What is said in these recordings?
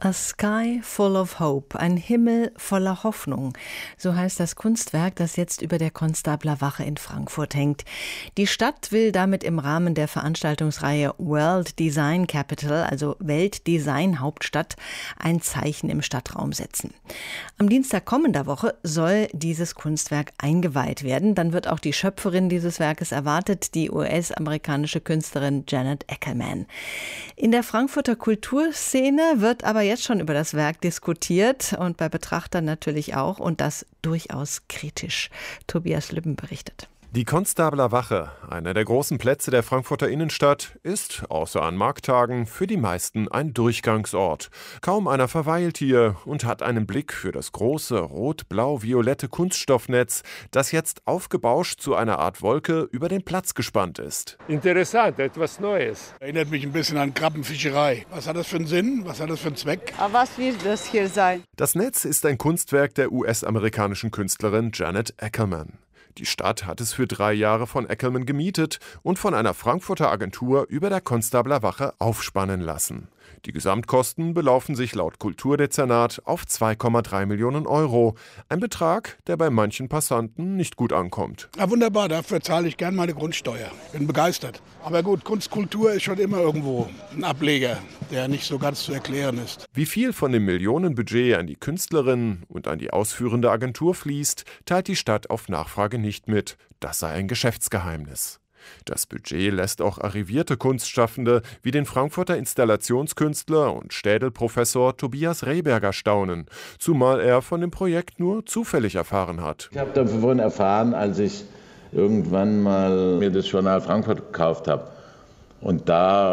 A Sky Full of Hope, ein Himmel voller Hoffnung. So heißt das Kunstwerk, das jetzt über der Konstabler Wache in Frankfurt hängt. Die Stadt will damit im Rahmen der Veranstaltungsreihe World Design Capital, also Weltdesign Hauptstadt, ein Zeichen im Stadtraum setzen. Am Dienstag kommender Woche soll dieses Kunstwerk eingeweiht werden. Dann wird auch die Schöpferin dieses Werkes erwartet, die US-amerikanische Künstlerin Janet Eckelman. In der Frankfurter Kulturszene wird aber jetzt schon über das Werk diskutiert und bei Betrachtern natürlich auch, und das durchaus kritisch. Tobias Lübben berichtet. Die Konstabler Wache, einer der großen Plätze der Frankfurter Innenstadt, ist, außer an Markttagen, für die meisten ein Durchgangsort. Kaum einer verweilt hier und hat einen Blick für das große rot-blau-violette Kunststoffnetz, das jetzt aufgebauscht zu einer Art Wolke über den Platz gespannt ist. Interessant, etwas Neues. Erinnert mich ein bisschen an Krabbenfischerei. Was hat das für einen Sinn? Was hat das für einen Zweck? Aber was wird das hier sein? Das Netz ist ein Kunstwerk der US-amerikanischen Künstlerin Janet Eckelman. Die Stadt hat es für 3 Jahre von Eckelman gemietet und von einer Frankfurter Agentur über der Konstabler Wache aufspannen lassen. Die Gesamtkosten belaufen sich laut Kulturdezernat auf 2,3 Millionen Euro. Ein Betrag, der bei manchen Passanten nicht gut ankommt. Ja, wunderbar, dafür zahle ich gern meine Grundsteuer. Bin begeistert. Aber gut, Kunstkultur ist schon immer irgendwo ein Ableger, der nicht so ganz zu erklären ist. Wie viel von dem Millionenbudget an die Künstlerin und an die ausführende Agentur fließt, teilt die Stadt auf Nachfrage nicht mit. Das sei ein Geschäftsgeheimnis. Das Budget lässt auch arrivierte Kunstschaffende wie den Frankfurter Installationskünstler und Städelprofessor Tobias Rehberger staunen, zumal er von dem Projekt nur zufällig erfahren hat. Ich habe davon erfahren, als ich irgendwann mal mir das Journal Frankfurt gekauft habe. Und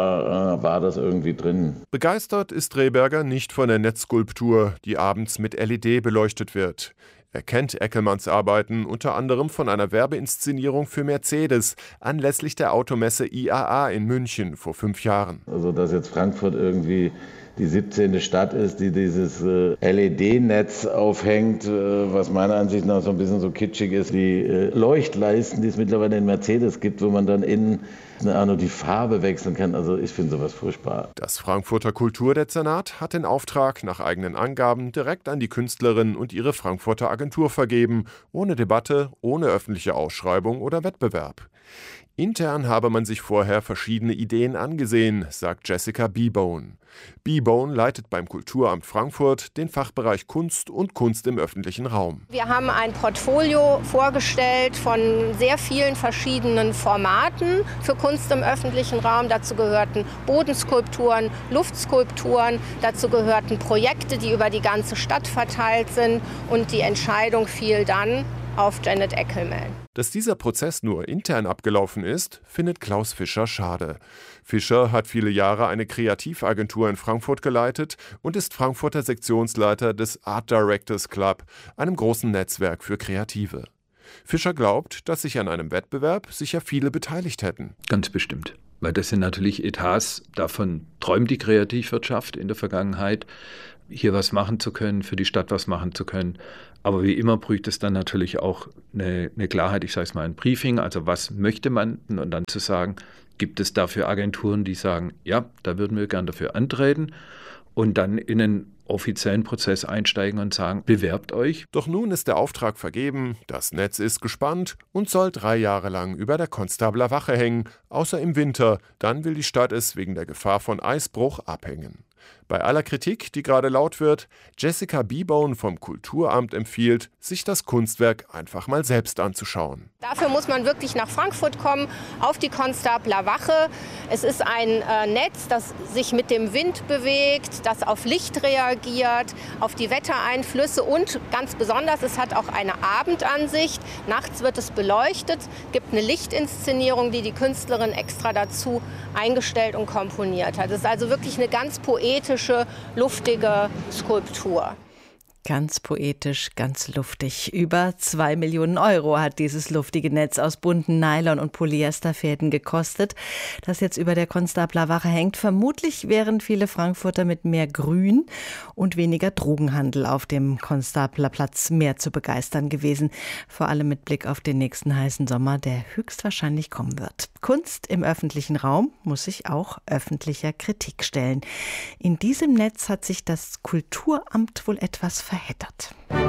da war das irgendwie drin. Begeistert ist Rehberger nicht von der Netzskulptur, die abends mit LED beleuchtet wird. Er kennt Eckelmans Arbeiten unter anderem von einer Werbeinszenierung für Mercedes anlässlich der Automesse IAA in München vor 5 Jahren. Also dass jetzt Frankfurt irgendwie die 17. Stadt ist, die dieses LED-Netz aufhängt, was meiner Ansicht nach so ein bisschen so kitschig ist. Die Leuchtleisten, die es mittlerweile in Mercedes gibt, wo man dann innen nur die Farbe wechseln kann. Also ich finde sowas furchtbar. Das Frankfurter Kulturdezernat hat den Auftrag nach eigenen Angaben direkt an die Künstlerin und ihre Frankfurter Agentur vergeben, ohne Debatte, ohne öffentliche Ausschreibung oder Wettbewerb. Intern habe man sich vorher verschiedene Ideen angesehen, sagt Jessica Beebone. Beebone leitet beim Kulturamt Frankfurt den Fachbereich Kunst und Kunst im öffentlichen Raum. Wir haben ein Portfolio vorgestellt von sehr vielen verschiedenen Formaten für Kunst im öffentlichen Raum. Dazu gehörten Bodenskulpturen, Luftskulpturen, dazu gehörten Projekte, die über die ganze Stadt verteilt sind. Und die Entscheidung fiel dann auf Janet Eckelman. Dass dieser Prozess nur intern abgelaufen ist, findet Klaus Fischer schade. Fischer hat viele Jahre eine Kreativagentur in Frankfurt geleitet und ist Frankfurter Sektionsleiter des Art Directors Club, einem großen Netzwerk für Kreative. Fischer glaubt, dass sich an einem Wettbewerb sicher viele beteiligt hätten. Ganz bestimmt. Weil das sind natürlich Etats, davon träumt die Kreativwirtschaft in der Vergangenheit, hier was machen zu können, für die Stadt was machen zu können. Aber wie immer braucht es dann natürlich auch eine Klarheit, ich sage es mal, ein Briefing, also was möchte man und dann zu sagen, gibt es dafür Agenturen, die sagen, ja, da würden wir gern dafür antreten und dann in einen offiziellen Prozess einsteigen und sagen, bewerbt euch. Doch nun ist der Auftrag vergeben, das Netz ist gespannt und soll 3 Jahre lang über der Konstabler Wache hängen, außer im Winter, dann will die Stadt es wegen der Gefahr von Eisbruch abhängen. Bei aller Kritik, die gerade laut wird, Jessica Beebone vom Kulturamt empfiehlt, sich das Kunstwerk einfach mal selbst anzuschauen. Dafür muss man wirklich nach Frankfurt kommen, auf die Konstabler Wache. Es ist ein Netz, das sich mit dem Wind bewegt, das auf Licht reagiert, auf die Wettereinflüsse und ganz besonders, es hat auch eine Abendansicht. Nachts wird es beleuchtet, gibt eine Lichtinszenierung, die die Künstlerin extra dazu eingestellt und komponiert hat. Es ist also wirklich eine ganz poetische, luftige Skulptur. Ganz poetisch, ganz luftig. Über 2 Millionen Euro hat dieses luftige Netz aus bunten Nylon- und Polyesterfäden gekostet, das jetzt über der Konstabler Wache hängt. Vermutlich wären viele Frankfurter mit mehr Grün und weniger Drogenhandel auf dem Konstablerplatz mehr zu begeistern gewesen. Vor allem mit Blick auf den nächsten heißen Sommer, der höchstwahrscheinlich kommen wird. Kunst im öffentlichen Raum muss sich auch öffentlicher Kritik stellen. In diesem Netz hat sich das Kulturamt wohl etwas verheddert.